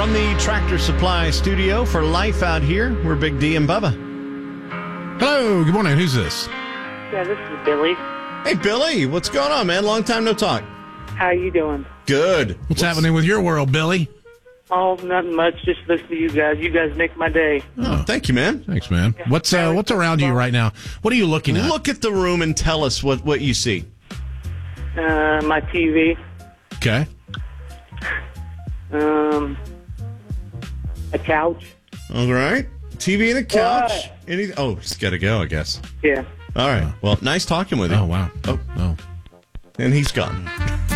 From the Tractor Supply studio for Life Out Here, we're Big D and Bubba. Hello, good morning. Who's this? Yeah, this is Billy. Hey, Billy, what's going on, man? Long time no talk. How you doing? Good. What's happening with your world, Billy? Oh, nothing much. Just listen to you guys. You guys make my day. Oh, thank you, man. Thanks, man. What's around you right now? What are you looking at? Look at the room and tell us what you see. My TV. Okay. A couch. All right. TV and a couch. What? Oh, he's got to go, I guess. Yeah. All right. Well, nice talking with you. Oh, wow. Oh, Oh. and he's gone.